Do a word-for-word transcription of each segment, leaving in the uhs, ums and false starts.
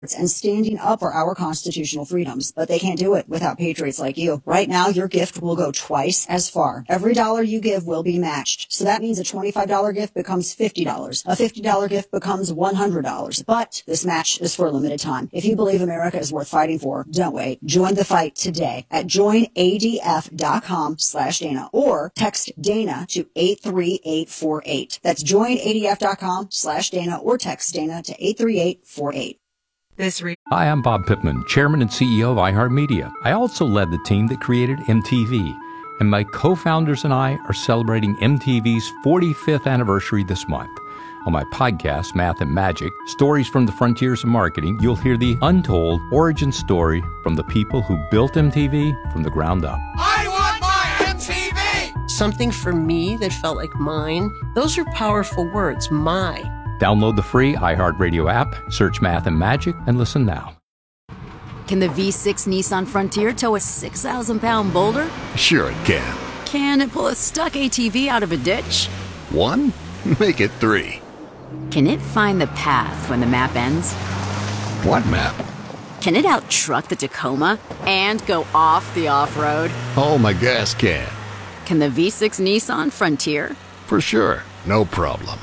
and standing up for our constitutional freedoms. But they can't do it without patriots like you. Right now, your gift will go twice as far. Every dollar you give will be matched. So that means a twenty-five dollars gift becomes fifty dollars. A fifty dollars gift becomes one hundred dollars. But this match is for a limited time. If you believe America is worth fighting for, don't wait. Join the fight today at join A D F dot com slash Dana or text Dana to eight three eight four eight. That's join A D F dot com slash Dana or text Dana to eight three eight four eight. This re- Hi, I'm Bob Pittman, Chairman and C E O of iHeartMedia. I also led the team that created M T V, and my co-founders and I are celebrating M T V's forty-fifth anniversary this month. On my podcast, Math and Magic, Stories from the Frontiers of Marketing, you'll hear the untold origin story from the people who built M T V from the ground up. I want my M T V! Something for me that felt like mine. Those are powerful words, my. Download the free iHeartRadio app, search Math and Magic, and listen now. Can the V six Nissan Frontier tow a six thousand pound boulder? Sure it can. Can it pull a stuck A T V out of a ditch? One? Make it three. Can it find the path when the map ends? What map? Can it out-truck the Tacoma and go off the off-road? Oh, my gas can. Can the V six Nissan Frontier? For sure. No problem.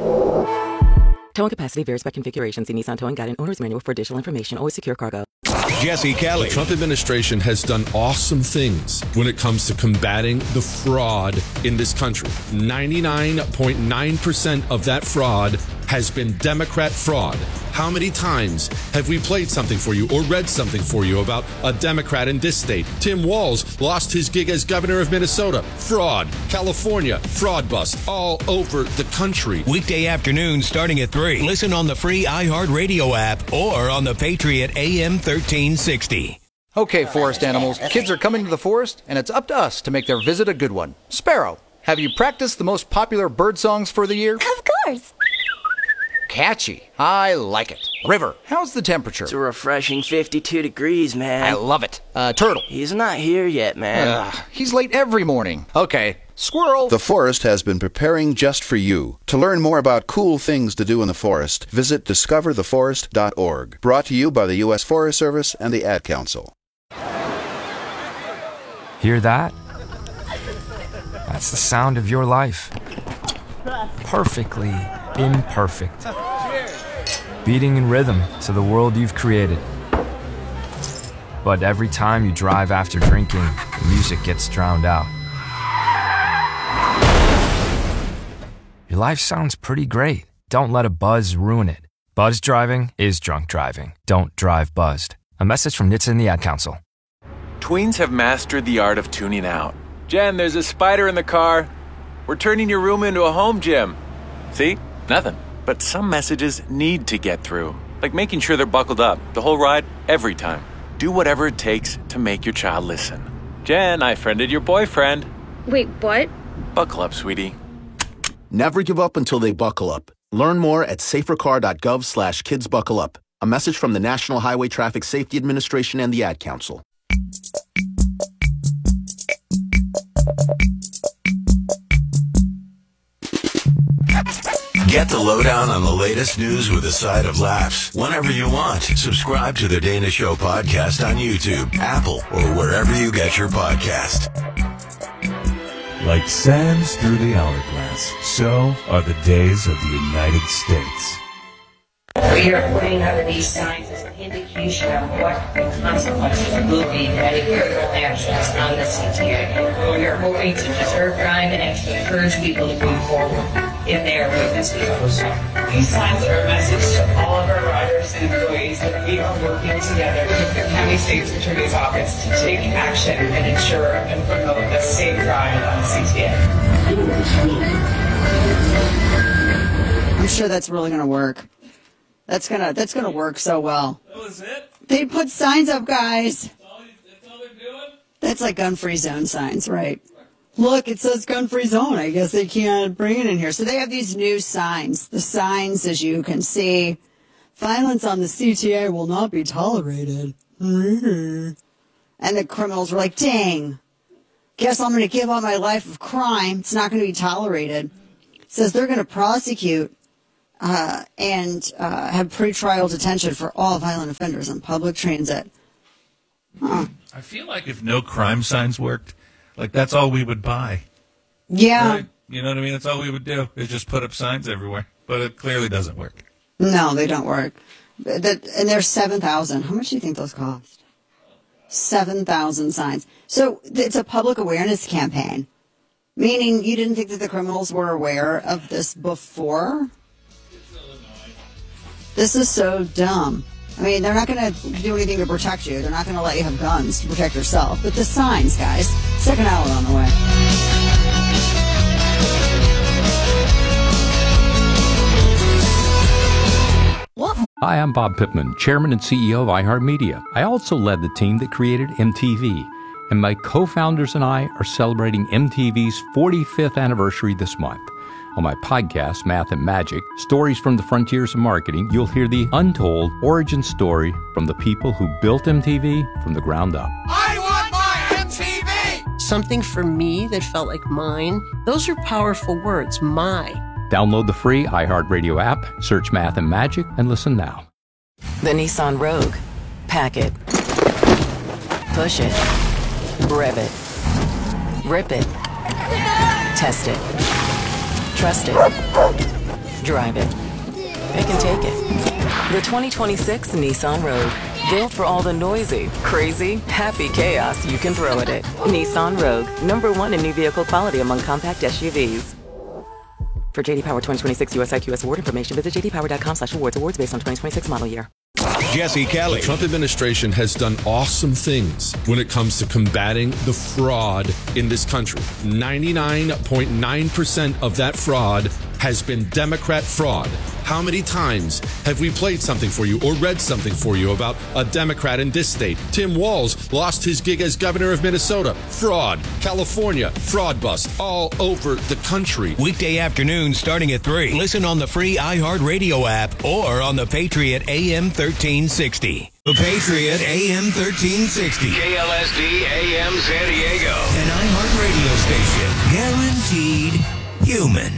Towing capacity varies by configuration. See Nissan Towing Guide and Owner's Manual for additional information. Always secure cargo. Jesse Kelly. The Trump administration has done awesome things when it comes to combating the fraud in this country. ninety-nine point nine percent of that fraud has been Democrat fraud. How many times have we played something for you or read something for you about a Democrat in this state? Tim Walz lost his gig as governor of Minnesota. Fraud. California. Fraud bust all over the country. Weekday afternoons starting at three. Listen on the free iHeartRadio app or on the Patriot A M thirteen sixty. Okay, forest animals, kids are coming to the forest, and it's up to us to make their visit a good one. Sparrow, have you practiced the most popular bird songs for the year? Of course. Catchy. I like it. River, how's the temperature? It's a refreshing fifty-two degrees, man. I love it. Uh, Turtle. He's not here yet, man. Uh, he's late every morning. Okay. Squirrel. The forest has been preparing just for you. To learn more about cool things to do in the forest, visit discover the forest dot org. Brought to you by the U S Forest Service and the Ad Council. Hear that? That's the sound of your life. Perfectly imperfect. Beating in rhythm to the world you've created. But every time you drive after drinking, the music gets drowned out. Your life sounds pretty great. Don't let a buzz ruin it. Buzz driving is drunk driving. Don't drive buzzed. A message from N H T S A and the Ad Council. Tweens have mastered the art of tuning out. Jen, there's a spider in the car. We're turning your room into a home gym. See? Nothing. But some messages need to get through. Like making sure they're buckled up the whole ride, every time. Do whatever it takes to make your child listen. Jen, I friended your boyfriend. Wait, what? Buckle up, sweetie. Never give up until they buckle up. Learn more at safercar.gov slash kids buckle up. A message from the National Highway Traffic Safety Administration and the Ad Council. Get the lowdown on the latest news with a side of laughs whenever you want. Subscribe to the Dana Show podcast on YouTube, Apple, or wherever you get your podcast. Like sands through the hourglass, so are the days of the United States. We are putting up these signs as an indication of what the consequences will be to any criminal actions on the C T A. We are hoping to deter crime and to encourage people to move forward if they are witness to those. These signs are a message to all of our riders and employees that we are working together with the County State's Attorney's Office to take action and ensure and promote a safe ride on the C T A. I'm sure that's really going to work. That's gonna that's gonna work so well. That was it? They put signs up, guys. That's all, that's all they're doing? That's like gun-free zone signs, right? Look, it says gun-free zone. I guess they can't bring it in here. So they have these new signs. The signs, as you can see, violence on the C T A will not be tolerated. And the criminals were like, dang, guess I'm going to give up my life of crime. It's not going to be tolerated. It says they're going to prosecute uh, and uh, have pretrial detention for all violent offenders on public transit. Huh. I feel like if no crime signs worked, like that's all we would buy. Yeah. Right? You know what I mean? That's all we would do is just put up signs everywhere. But it clearly doesn't work. No, they don't work. That, and there's seven thousand. How much do you think those cost? seven thousand signs. So it's a public awareness campaign, meaning you didn't think that the criminals were aware of this before? This is so dumb. I mean, they're not going to do anything to protect you. They're not going to let you have guns to protect yourself. But the signs, guys. Second hour on the way. Hi, I'm Bob Pittman, Chairman and C E O of iHeartMedia. I also led the team that created M T V, and my co-founders and I are celebrating M T V's forty-fifth anniversary this month. On my podcast, Math and Magic, Stories from the Frontiers of Marketing, you'll hear the untold origin story from the people who built M T V from the ground up. I want my M T V! Something for me that felt like mine. Those are powerful words, my. Download the free iHeartRadio app, search Math and Magic, and listen now. The Nissan Rogue. Pack it. Push it. Rev it. Rip it. Test it. Trust it. Drive it. It can take it. The twenty twenty-six Nissan Rogue. Built for all the noisy, crazy, happy chaos you can throw at it. Nissan Rogue. Number one in new vehicle quality among compact S U Vs. For J D Power twenty twenty-six U S I Q S award information, visit j d power dot com slash awards. Awards based on twenty twenty-six model year. Jesse Kelly. The Trump administration has done awesome things when it comes to combating the fraud in this country. ninety-nine point nine percent of that fraud has been Democrat fraud. How many times have we played something for you or read something for you about a Democrat in this state? Tim Walz lost his gig as governor of Minnesota. Fraud. California. Fraud bust all over the country. Weekday afternoons starting at three. Listen on the free iHeartRadio app or on the Patriot A M thirteen sixty. The Patriot A M thirteen sixty. K L S D A M San Diego. An iHeart radio station. Guaranteed human.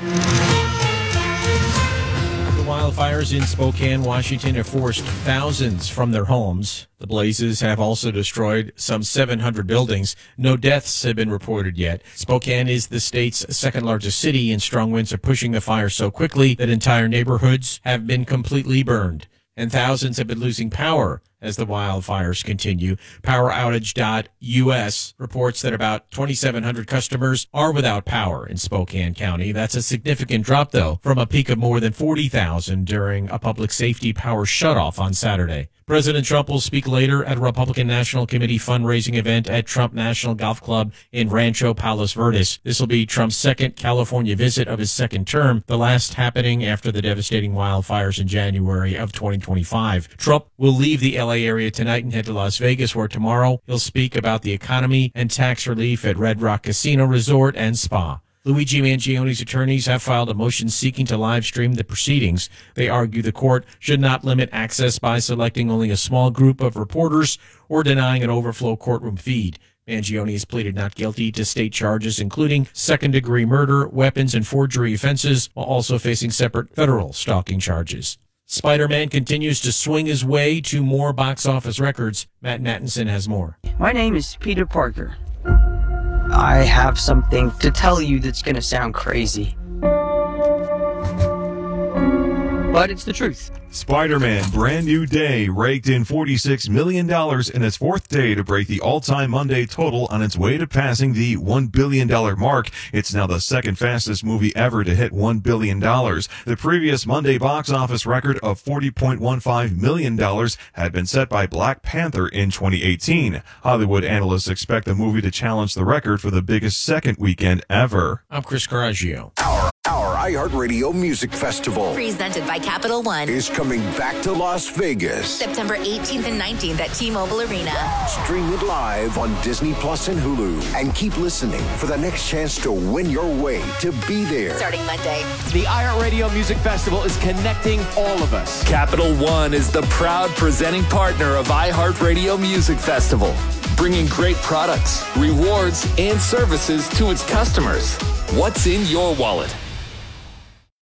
The wildfires in Spokane, Washington have forced thousands from their homes. The blazes have also destroyed some seven hundred buildings. No deaths have been reported yet. Spokane is the state's second largest city, and strong winds are pushing the fire so quickly that entire neighborhoods have been completely burned. And thousands have been losing power as the wildfires continue. Power Outage dot U S reports that about twenty-seven hundred customers are without power in Spokane County. That's a significant drop, though, from a peak of more than forty thousand during a public safety power shutoff on Saturday. President Trump will speak later at a Republican National Committee fundraising event at Trump National Golf Club in Rancho Palos Verdes. This will be Trump's second California visit of his second term, the last happening after the devastating wildfires in January of twenty twenty-five. Trump will leave the L A area tonight and head to Las Vegas, where tomorrow he'll speak about the economy and tax relief at Red Rock Casino Resort and Spa. Luigi Mangioni's attorneys have filed a motion seeking to live stream the proceedings. They argue the court should not limit access by selecting only a small group of reporters or denying an overflow courtroom feed. Mangioni has pleaded not guilty to state charges, including second-degree murder, weapons, and forgery offenses, while also facing separate federal stalking charges. Spider-Man continues to swing his way to more box office records. Matt Mattinson has more. My name is Peter Parker. I have something to tell you that's going to sound crazy. But it's the truth. Spider-Man Brand New Day raked in forty-six million dollars in its fourth day to break the all-time Monday total on its way to passing the one billion dollars mark. It's now the second fastest movie ever to hit one billion dollars. The previous Monday box office record of forty point one five million dollars had been set by Black Panther in twenty eighteen. Hollywood analysts expect the movie to challenge the record for the biggest second weekend ever. I'm Chris Coraggio. Our, our iHeartRadio Music Festival, presented by Capital One, is coming back to Las Vegas. September eighteenth and nineteenth at T-Mobile Arena. Stream it live on Disney Plus and Hulu. And keep listening for the next chance to win your way to be there. Starting Monday. The iHeartRadio Music Festival is connecting all of us. Capital One is the proud presenting partner of iHeartRadio Music Festival, bringing great products, rewards, and services to its customers. What's in your wallet?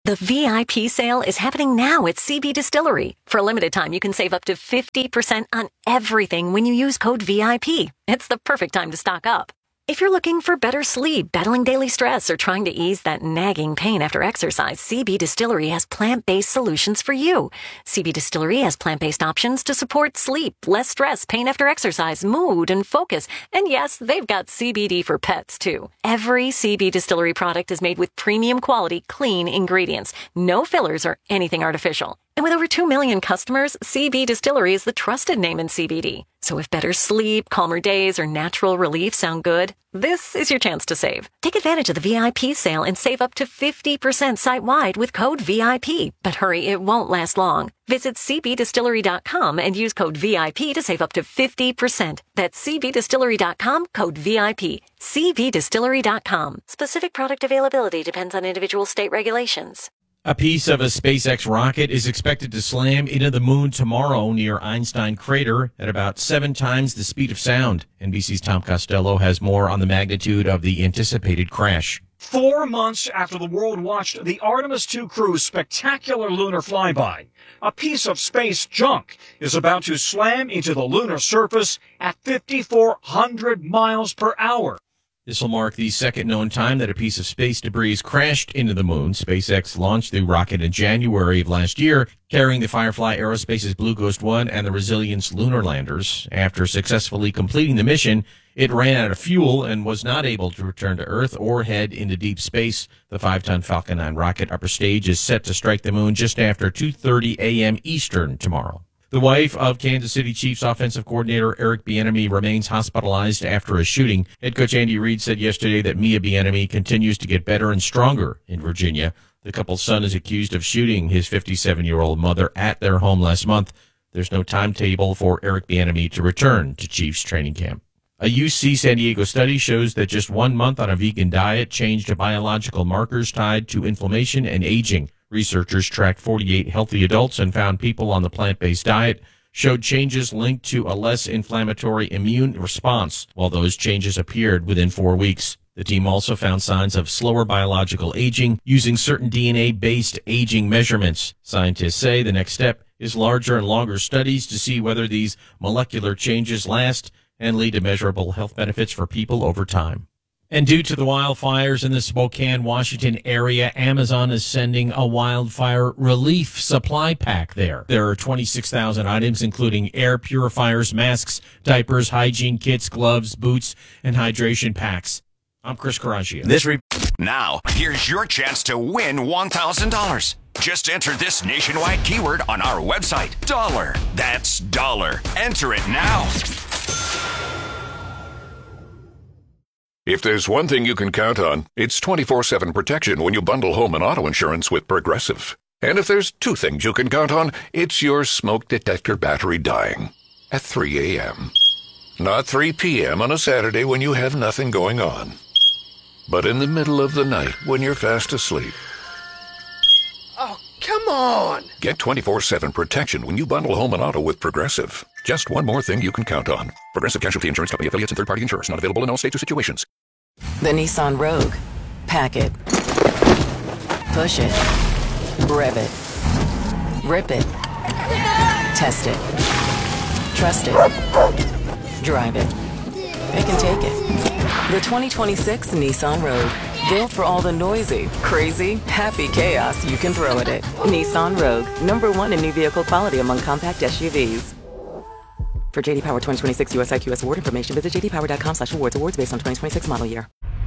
The V I P sale is happening now at C B Distillery. For a limited time, you can save up to fifty percent on everything when you use code V I P. It's the perfect time to stock up. If you're looking for better sleep, battling daily stress, or trying to ease that nagging pain after exercise, C B Distillery has plant-based solutions for you. C B Distillery has plant-based options to support sleep, less stress, pain after exercise, mood, and focus. And yes, they've got C B D for pets, too. Every C B Distillery product is made with premium quality, clean ingredients. No fillers or anything artificial. And with over two million customers, C B Distillery is the trusted name in C B D. So if better sleep, calmer days, or natural relief sound good, this is your chance to save. Take advantage of the V I P sale and save up to fifty percent site-wide with code V I P. But hurry, it won't last long. Visit C B distillery dot com and use code V I P to save up to fifty percent. That's C B distillery dot com, code V I P. C B distillery dot com. Specific product availability depends on individual state regulations. A piece of a SpaceX rocket is expected to slam into the moon tomorrow near Einstein Crater at about seven times the speed of sound. N B C's Tom Costello has more on the magnitude of the anticipated crash. Four months after the world watched the Artemis two crew's spectacular lunar flyby, a piece of space junk is about to slam into the lunar surface at fifty-four hundred miles per hour. This will mark the second known time that a piece of space debris crashed into the moon. SpaceX launched the rocket in January of last year, carrying the Firefly Aerospace's Blue Ghost one and the Resilience lunar landers. After successfully completing the mission, it ran out of fuel and was not able to return to Earth or head into deep space. The five-ton Falcon nine rocket upper stage is set to strike the moon just after two thirty a.m. Eastern tomorrow. The wife of Kansas City Chiefs offensive coordinator Eric Bieniemy remains hospitalized after a shooting. Head coach Andy Reid said yesterday that Mia Bieniemy continues to get better and stronger in Virginia. The couple's son is accused of shooting his fifty-seven-year-old mother at their home last month. There's no timetable for Eric Bieniemy to return to Chiefs training camp. A U C San Diego study shows that just one month on a vegan diet changed biological markers tied to inflammation and aging. Researchers tracked forty-eight healthy adults and found people on the plant-based diet showed changes linked to a less inflammatory immune response, while those changes appeared within four weeks. The team also found signs of slower biological aging using certain D N A-based aging measurements. Scientists say the next step is larger and longer studies to see whether these molecular changes last and lead to measurable health benefits for people over time. And due to the wildfires in the Spokane, Washington area, Amazon is sending a wildfire relief supply pack there. There are twenty-six thousand items, including air purifiers, masks, diapers, hygiene kits, gloves, boots, and hydration packs. I'm Chris Caraccio. This re- now, here's your chance to win one thousand dollars. Just enter this nationwide keyword on our website, dollar. That's dollar. Enter it now. If there's one thing you can count on, it's twenty-four seven protection when you bundle home and auto insurance with Progressive. And if there's two things you can count on, it's your smoke detector battery dying at three a.m. Not three p.m. on a Saturday when you have nothing going on, but in the middle of the night when you're fast asleep. Oh, come on! Get twenty-four seven protection when you bundle home and auto with Progressive. Just one more thing you can count on. Progressive Casualty Insurance Company affiliates and third-party insurers. Not available in all states or situations. The Nissan Rogue. Pack it. Push it. Rev it. Rip it. Test it. Trust it. Drive it. It can take it. The twenty twenty-six Nissan Rogue. Built for all the noisy, crazy, happy chaos you can throw at it. Nissan Rogue. Number one in new vehicle quality among compact S U Vs. For J D Power twenty twenty-six U S I Q S award information, visit j d power dot com slash awards. Awards based on twenty twenty-six model year.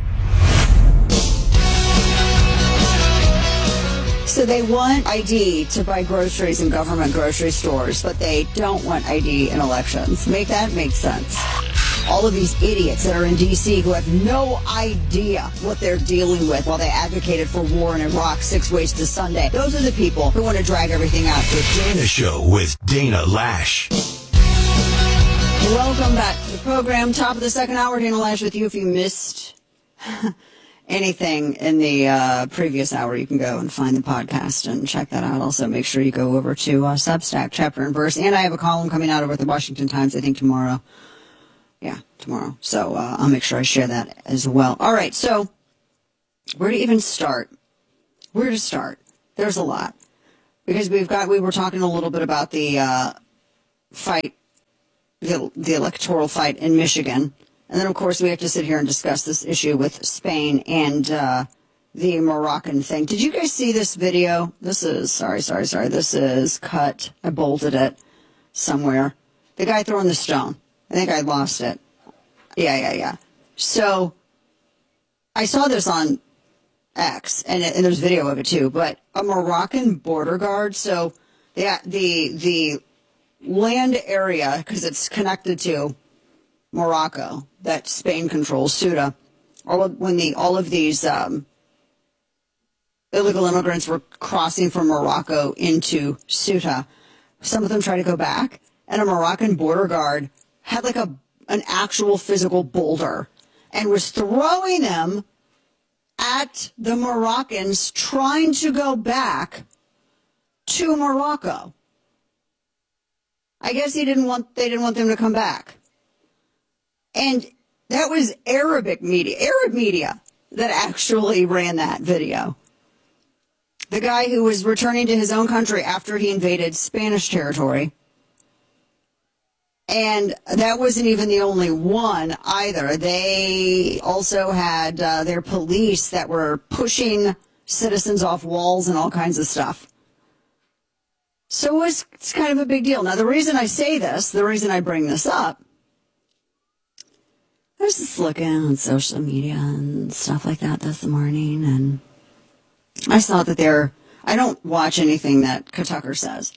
So they want I D to buy groceries in government grocery stores, but they don't want I D in elections. Make that make sense. All of these idiots that are in D C who have no idea what they're dealing with while they advocated for war in Iraq six ways to Sunday. Those are the people who want to drag everything out. The Dana Show with Dana Lash. Welcome back to the program. Top of the second hour, Dana Lash with you. If you missed anything in the uh, previous hour, you can go and find the podcast and check that out. Also, make sure you go over to uh, Substack, Chapter and Verse. And I have a column coming out over at the Washington Times, I think, tomorrow. Yeah, tomorrow. So uh, I'll make sure I share that as well. All right, so where to even start? Where to start? There's a lot. Because we've got, we were talking a little bit about the uh, fight, the, the electoral fight in Michigan. And then, of course, we have to sit here and discuss this issue with Spain and uh, the Moroccan thing. Did you guys see this video? This is, sorry, sorry, sorry. This is cut. I bolted it somewhere. The guy throwing the stone. I think I lost it. Yeah, yeah, yeah. So I saw this on X, and, and there's video of it too, but a Moroccan border guard. So the, the, the land area, because it's connected to Morocco, that Spain controls, Ceuta, all of, when the, all of these um, illegal immigrants were crossing from Morocco into Ceuta, some of them tried to go back, and a Moroccan border guard had like a an actual physical boulder and was throwing them at the Moroccans trying to go back to Morocco. I guess he didn't want they didn't want them to come back. And that was Arabic media, Arab media that actually ran that video. The guy who was returning to his own country after he invaded Spanish territory. And that wasn't even the only one either. They also had uh, their police that were pushing citizens off walls and all kinds of stuff. So it was, it's kind of a big deal. Now, the reason I say this, the reason I bring this up, I was just looking on social media and stuff like that this morning, and I saw that they're, I don't watch anything that Tucker says.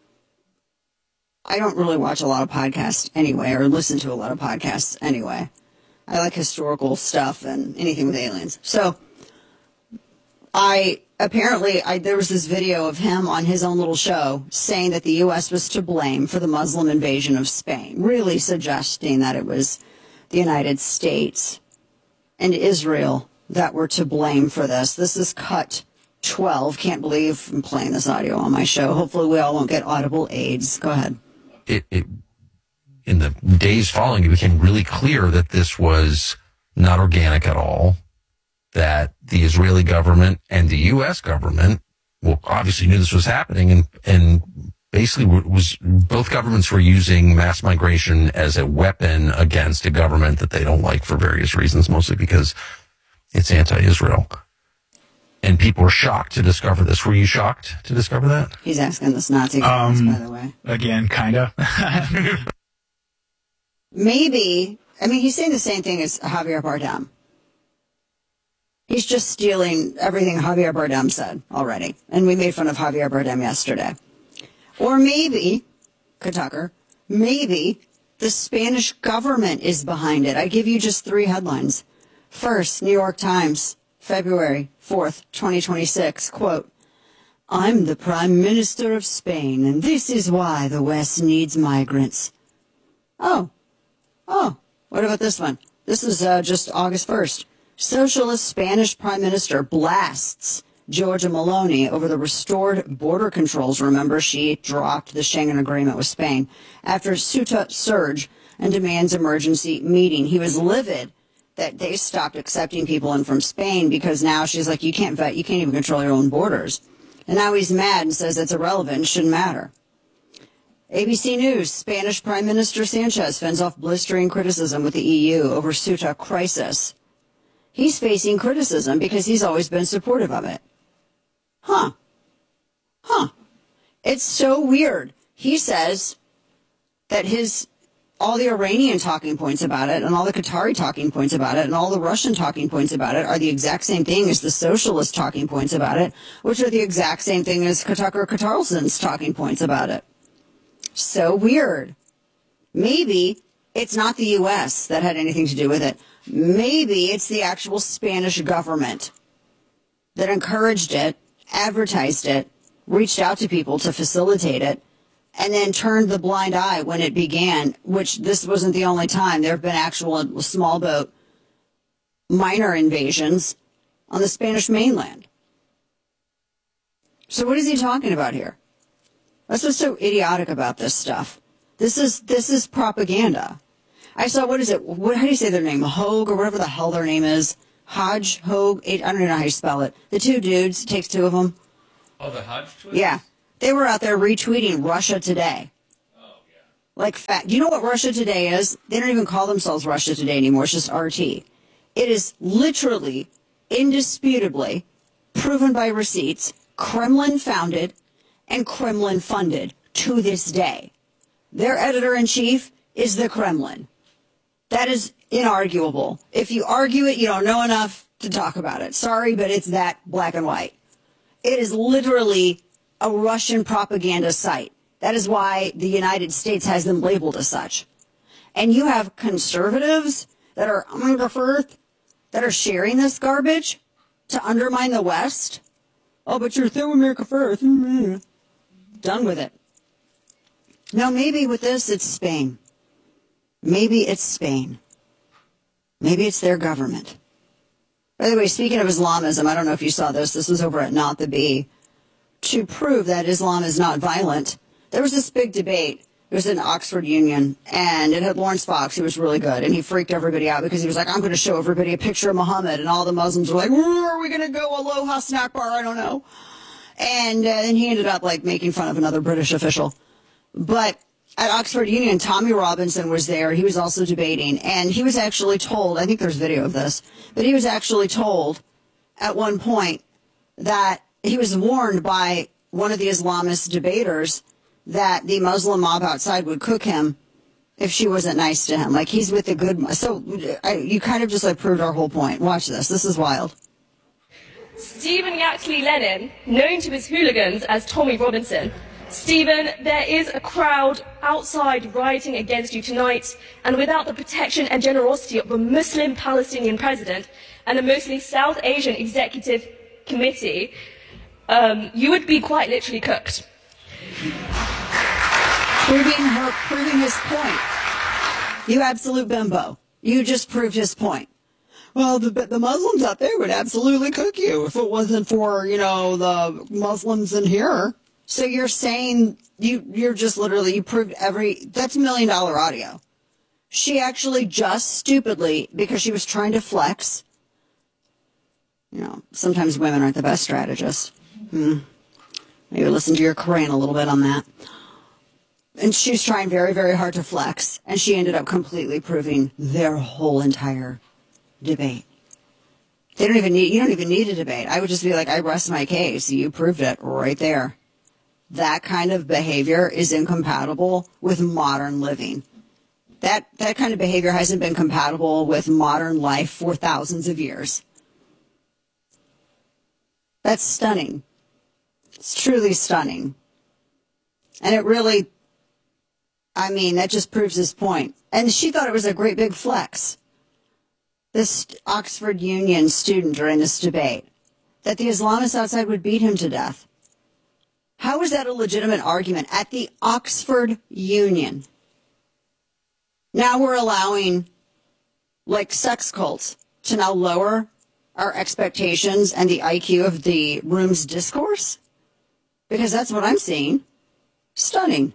I don't really watch a lot of podcasts anyway, or listen to a lot of podcasts anyway. I like historical stuff and anything with aliens. So, I, apparently, I, there was this video of him on his own little show saying that the U S was to blame for the Muslim invasion of Spain, really suggesting that it was the United States and Israel that were to blame for this. This is cut twelve. Can't believe I'm playing this audio on my show. Hopefully we all won't get audible aids. Go ahead. It, it, in the days following, it became really clear that this was not organic at all, that the Israeli government and the U S government, well, obviously knew this was happening, and, and basically was, both governments were using mass migration as a weapon against a government that they don't like for various reasons, mostly because it's anti-Israel. And people were shocked to discover this. Were you shocked to discover that? He's asking this Nazi guys, um, by the way. Again, kind of. Maybe, I mean, he's saying the same thing as Javier Bardem. He's just stealing everything Javier Bardem said already. And we made fun of Javier Bardem yesterday. Or maybe, Tucker, maybe the Spanish government is behind it. I give you just three headlines. First, New York Times, February fourth, twenty twenty-six, quote, "I'm the Prime Minister of Spain, and this is why the West needs migrants." Oh, oh, what about this one? This is uh, just August first. Socialist Spanish Prime Minister blasts Giorgia Meloni over the restored border controls. Remember, she dropped the Schengen agreement with Spain after Ceuta surge and demands emergency meeting. He was livid that they stopped accepting people in from Spain because now she's like, you can't vet, you can't even control your own borders. And now he's mad and says it's irrelevant, shouldn't matter. A B C News, Spanish Prime Minister Sanchez fends off blistering criticism with the E U over Ceuta crisis. He's facing criticism because he's always been supportive of it. Huh. Huh. It's so weird. He says that his all the Iranian talking points about it and all the Qatari talking points about it and all the Russian talking points about it are the exact same thing as the socialist talking points about it, which are the exact same thing as Tucker Carlson's talking points about it. So weird. Maybe it's not the U S that had anything to do with it. Maybe it's the actual Spanish government that encouraged it, advertised it, reached out to people to facilitate it, and then turned the blind eye when it began, which this wasn't the only time. There have been actual small boat minor invasions on the Spanish mainland. So what is he talking about here? That's what's so idiotic about this stuff. This is this is propaganda. I saw, what is it? What, how do you say their name? Hogue or whatever the hell their name is. Hodge, Hogue, I don't even know how you spell it. The two dudes, it takes two of them. Oh, the Hodge twist? Yeah. They were out there retweeting Russia Today. Oh, yeah. Like, fat. Do you know what Russia Today is? They don't even call themselves Russia Today anymore. It's just R T. It is literally, indisputably, proven by receipts, Kremlin-founded and Kremlin-funded to this day. Their editor-in-chief is the Kremlin. That is inarguable. If you argue it, you don't know enough to talk about it. Sorry, but it's that black and white. It is literally a Russian propaganda site. That is why the United States has them labeled as such. And you have conservatives that are that are sharing this garbage to undermine the West. Oh, but you're through America first. Done with it. Now, maybe with this, it's Spain. Maybe it's Spain. Maybe it's their government. By the way, speaking of Islamism, I don't know if you saw this. This was over at Not the Bee. To prove that Islam is not violent, there was this big debate. It was in Oxford Union, and it had Lawrence Fox, who was really good, and he freaked everybody out because he was like, I'm going to show everybody a picture of Muhammad, and all the Muslims were like, where are we going to go? Aloha snack bar? I don't know. And uh, then he ended up, like, making fun of another British official. But at Oxford Union, Tommy Robinson was there. He was also debating, and he was actually told, I think there's video of this, but he was actually told at one point that he was warned by one of the Islamist debaters that the Muslim mob outside would cook him if she wasn't nice to him. Like, he's with the good... So I, you kind of just, like, proved our whole point. Watch this. This is wild. Stephen Yaxley Lennon, known to his hooligans as Tommy Robinson. Stephen, there is a crowd outside rioting against you tonight, and without the protection and generosity of a Muslim Palestinian president and a mostly South Asian executive committee, um, you would be quite literally cooked. Proving her, proving his point. You absolute bimbo. You just proved his point. Well, the, the Muslims out there would absolutely cook you if it wasn't for, you know, the Muslims in here. So you're saying, you, you're just literally, you proved every, that's million dollar audio. She actually just stupidly, because she was trying to flex, you know, sometimes women aren't the best strategists. Hmm. Maybe listen to your Quran a little bit on that. And she was trying very, very hard to flex, and she ended up completely proving their whole entire debate. They don't even need, you don't even need a debate. I would just be like, I rest my case. You proved it right there. That kind of behavior is incompatible with modern living. That, that kind of behavior hasn't been compatible with modern life for thousands of years. That's stunning. It's truly stunning. And it really, I mean, that just proves his point. And she thought it was a great big flex. This Oxford Union student during this debate, that the Islamists outside would beat him to death. How is that a legitimate argument at the Oxford Union? Now we're allowing, like, sex cults to now lower our expectations and the I Q of the room's discourse? Because that's what I'm seeing. Stunning.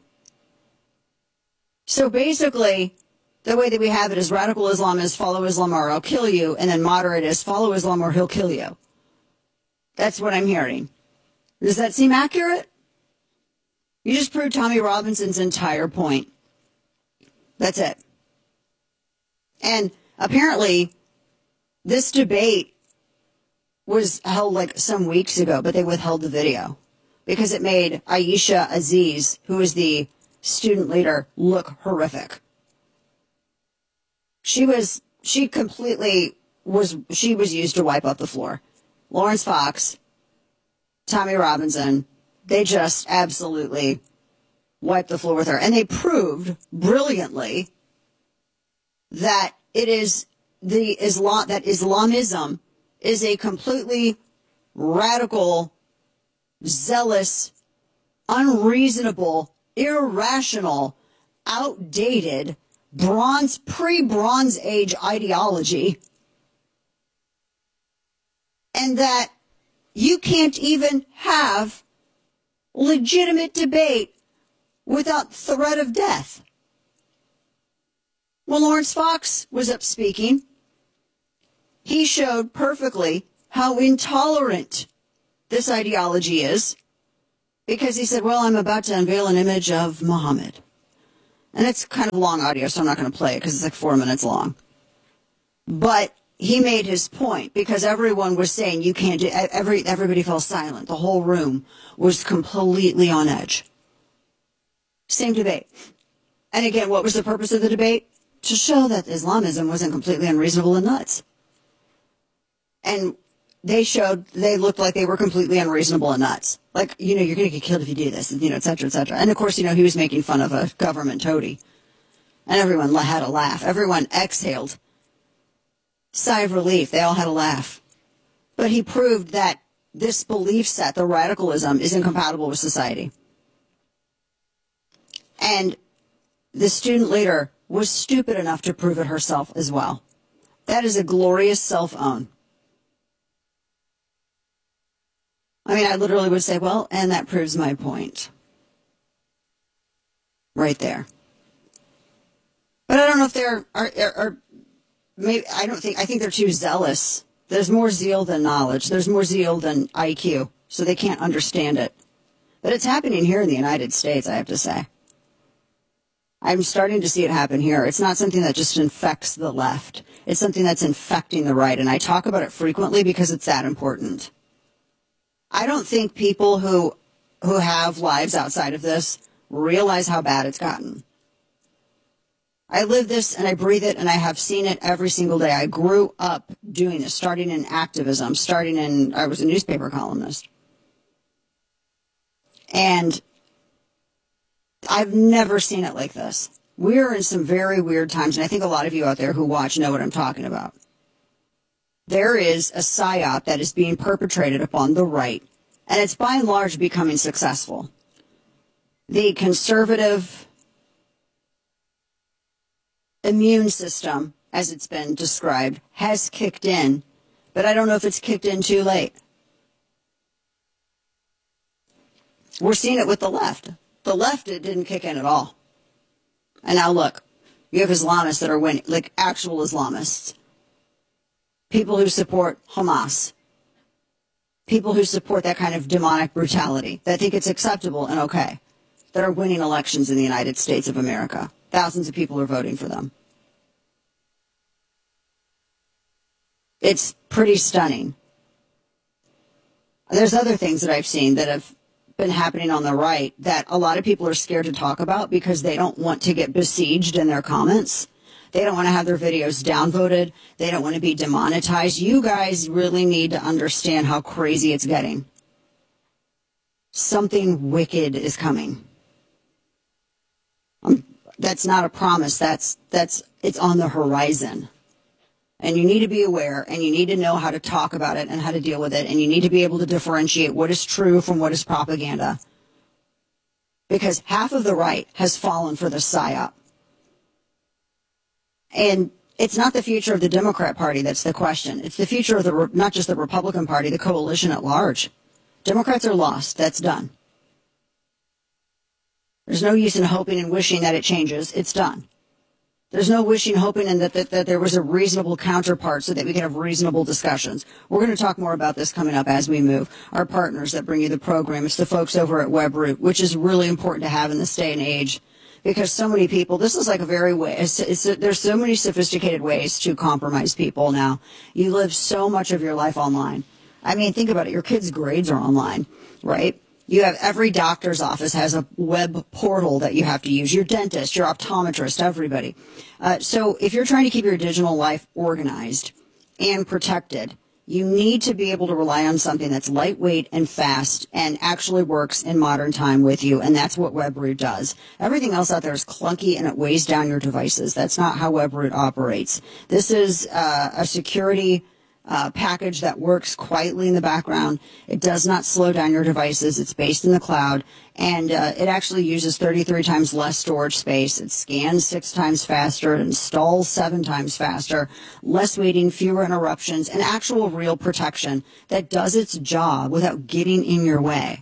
So basically, the way that we have it is radical Islam is follow Islam or I'll kill you, and then moderate is follow Islam or he'll kill you. That's what I'm hearing. Does that seem accurate? You just proved Tommy Robinson's entire point. That's it. And apparently, this debate was held like some weeks ago, but they withheld the video because it made Aisha Aziz, who is the student leader, look horrific. She was, she completely was, she was used to wipe up the floor. Lawrence Fox, Tommy Robinson, they just absolutely wiped the floor with her. And they proved brilliantly that it is the Islam, that Islamism is a completely radical, zealous, unreasonable, irrational, outdated, bronze, pre-Bronze Age ideology, and that you can't even have legitimate debate without threat of death. When Lawrence Fox was up speaking, he showed perfectly how intolerant this ideology is Because he said, well, I'm about to unveil an image of Muhammad. And it's kind of long audio, so I'm not going to play it because it's like four minutes long. But he made his point because everyone was saying you can't do, every, everybody fell silent. The whole room was completely on edge. Same debate. And again, what was the purpose of the debate? To show that Islamism wasn't completely unreasonable and nuts. And they showed, they looked like they were completely unreasonable and nuts. Like, you know, you're going to get killed if you do this, you know, et cetera, et cetera. And of course, you know, he was making fun of a government toady. And everyone had a laugh. Everyone exhaled. Sigh of relief. They all had a laugh. But he proved that this belief set, the radicalism, is incompatible with society. And the student leader was stupid enough to prove it herself as well. That is a glorious self-own. I mean, I literally would say, well, and that proves my point. Right there. But I don't know if they're, are, are, are maybe, I don't think, I think they're too zealous. There's more zeal than knowledge. There's more zeal than I Q. So they can't understand it. But it's happening here in the United States, I have to say. I'm starting to see it happen here. It's not something that just infects the left. It's something that's infecting the right. And I talk about it frequently because it's that important. I don't think people who who have lives outside of this realize how bad it's gotten. I live this and I breathe it and I have seen it every single day. I grew up doing this, starting in activism, starting in, I was a newspaper columnist. And I've never seen it like this. We're in some very weird times, and I think a lot of you out there who watch know what I'm talking about. There is a psyop that is being perpetrated upon the right, and it's by and large becoming successful. The conservative immune system, as it's been described, has kicked in, but I don't know if it's kicked in too late. We're seeing it with the left. The left, it didn't kick in at all. And now look, you have Islamists that are winning, like actual Islamists. People who support Hamas. People who support that kind of demonic brutality, that think it's acceptable and okay, that are winning elections in the United States of America. Thousands of people are voting for them. It's pretty stunning. There's other things that I've seen that have been happening on the right that a lot of people are scared to talk about because they don't want to get besieged in their comments. They don't want to have their videos downvoted. They don't want to be demonetized. You guys really need to understand how crazy it's getting. Something wicked is coming. Um, that's not a promise. That's, that's, it's on the horizon. And you need to be aware, and you need to know how to talk about it and how to deal with it, and you need to be able to differentiate what is true from what is propaganda. Because half of the right has fallen for the psyop. And it's not the future of the Democrat Party that's the question. It's the future of the, not just the Republican Party, the coalition at large. Democrats are lost. That's done. There's no use in hoping and wishing that it changes. It's done. There's no wishing, hoping, and that, that, that there was a reasonable counterpart so that we could have reasonable discussions. We're going to talk more about this coming up as we move. Our partners that bring you the program, it's the folks over at WebRoot, which is really important to have in this day and age because so many people, this is like a very way, it's, it's, there's so many sophisticated ways to compromise people now. You live so much of your life online. I mean, think about it. Your kids' grades are online, right? You have every doctor's office has a web portal that you have to use. Your dentist, your optometrist, everybody. Uh, so if you're trying to keep your digital life organized and protected, you need to be able to rely on something that's lightweight and fast and actually works in modern time with you. And that's what WebRoot does. Everything else out there is clunky and it weighs down your devices. That's not how WebRoot operates. This is uh, a security Uh, package that works quietly in the background. It does not slow down your devices. It's based in the cloud, and uh, it actually uses thirty-three times less storage space. It scans six times faster. It installs seven times faster. Less waiting, fewer interruptions, and actual real protection that does its job without getting in your way.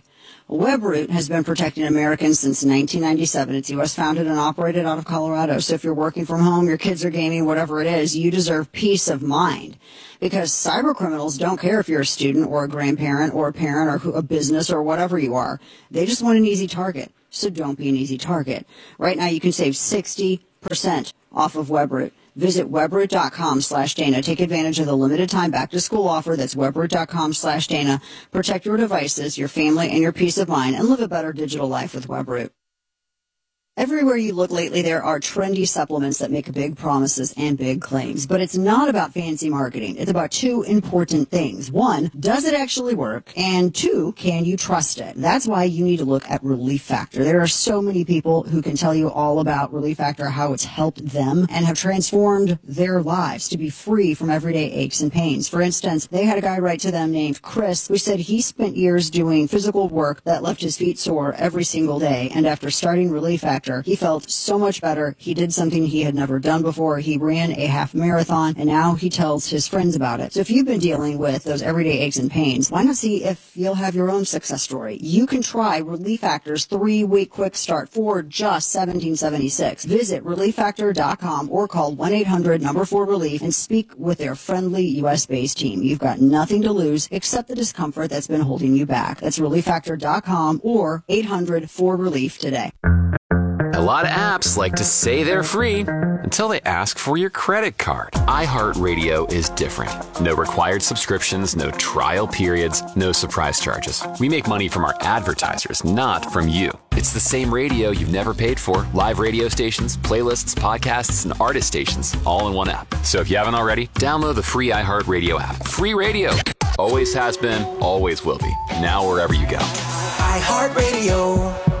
WebRoot has been protecting Americans since nineteen ninety-seven. It's U S founded and operated out of Colorado. So if you're working from home, your kids are gaming, whatever it is, you deserve peace of mind. Because cyber criminals don't care if you're a student or a grandparent or a parent or who, a business or whatever you are. They just want an easy target. So don't be an easy target. Right now you can save sixty percent off of WebRoot. Visit webroot.com slash Dana. Take advantage of the limited time back to school offer. That's webroot.com slash Dana. Protect your devices, your family, and your peace of mind, and live a better digital life with WebRoot. Everywhere you look lately, there are trendy supplements that make big promises and big claims. But it's not about fancy marketing. It's about two important things. One, does it actually work? And two, can you trust it? That's why you need to look at Relief Factor. There are so many people who can tell you all about Relief Factor, how it's helped them and have transformed their lives to be free from everyday aches and pains. For instance, they had a guy write to them named Chris, who said he spent years doing physical work that left his feet sore every single day. And after starting Relief Factor, he felt so much better. He did something he had never done before. He ran a half marathon, and now he tells his friends about it. So if you've been dealing with those everyday aches and pains, why not see if you'll have your own success story? You can try Relief Factor's three-week quick start for just seventeen seventy-six. Visit relief factor dot com or call one eight hundred number four relief and speak with their friendly U S-based team. You've got nothing to lose except the discomfort that's been holding you back. That's relief factor dot com or eight hundred four relief today. A lot of apps like to say they're free until they ask for your credit card. iHeartRadio is different. No required subscriptions, no trial periods, no surprise charges. We make money from our advertisers, not from you. It's the same radio you've never paid for. Live radio stations, playlists, podcasts, and artist stations all in one app. So if you haven't already, download the free iHeartRadio app. Free radio. Always has been, always will be. Now wherever you go. iHeartRadio.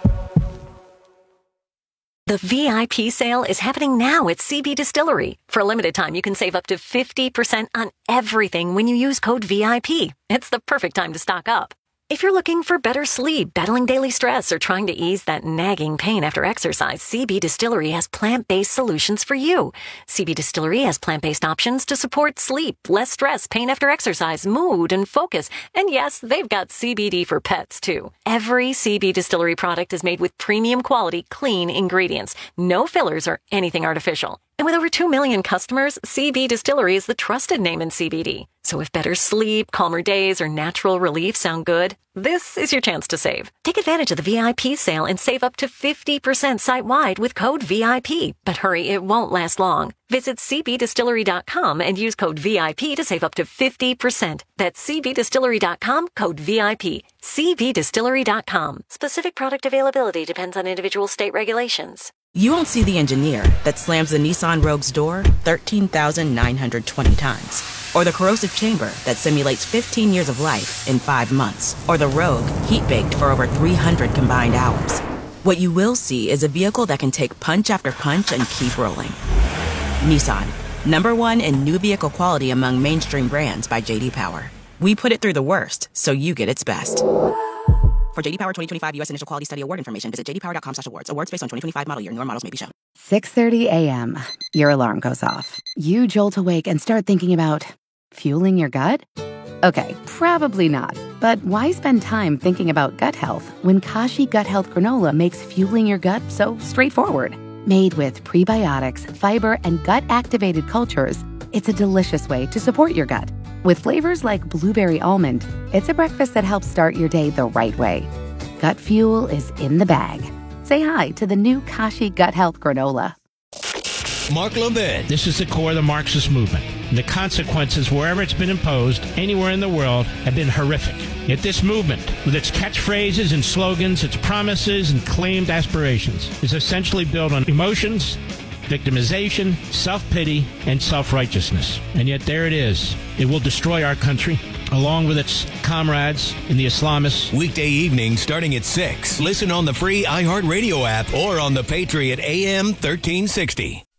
The V I P sale is happening now at C B Distillery. For a limited time, you can save up to fifty percent on everything when you use code V I P. It's the perfect time to stock up. If you're looking for better sleep, battling daily stress, or trying to ease that nagging pain after exercise, C B Distillery has plant-based solutions for you. C B Distillery has plant-based options to support sleep, less stress, pain after exercise, mood, and focus. And yes, they've got C B D for pets, too. Every C B Distillery product is made with premium quality, clean ingredients. No fillers or anything artificial. And with over two million customers, C B Distillery is the trusted name in C B D. So if better sleep, calmer days, or natural relief sound good, this is your chance to save. Take advantage of the V I P sale and save up to fifty percent site-wide with code V I P. But hurry, it won't last long. Visit c b distillery dot com and use code V I P to save up to fifty percent. That's c b distillery dot com, code V I P. c b distillery dot com. Specific product availability depends on individual state regulations. You won't see the engineer that slams the Nissan Rogue's door thirteen thousand nine hundred twenty times. Or the corrosive chamber that simulates fifteen years of life in five months. Or the Rogue heat-baked for over three hundred combined hours. What you will see is a vehicle that can take punch after punch and keep rolling. Nissan, number one in new vehicle quality among mainstream brands by J D Power. We put it through the worst, so you get its best. For J D Power twenty twenty-five U S Initial Quality Study Award information, visit j d power dot com slash awards. Awards based on twenty twenty-five model year. Newer models may be shown. six thirty a.m. Your alarm goes off. You jolt awake and start thinking about fueling your gut? Okay, probably not. But why spend time thinking about gut health when Kashi Gut Health Granola makes fueling your gut so straightforward? Made with prebiotics, fiber, and gut-activated cultures, it's a delicious way to support your gut. With flavors like blueberry almond, it's a breakfast that helps start your day the right way. Gut fuel is in the bag. Say hi to the new Kashi Gut Health Granola. Mark Levin. This is the core of the Marxist movement. And the consequences, wherever it's been imposed, anywhere in the world, have been horrific. Yet this movement, with its catchphrases and slogans, its promises and claimed aspirations, is essentially built on emotions, victimization, self-pity, and self-righteousness. And yet there it is. It will destroy our country, along with its comrades in the Islamists. Weekday evening starting at six. Listen on the free iHeartRadio app or on the Patriot A M thirteen sixty.